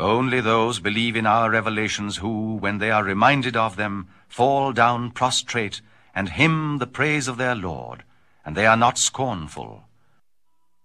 Only those believe in our revelations who, when they are reminded of them, fall down prostrate and hymn the praise of their Lord, and they are not scornful,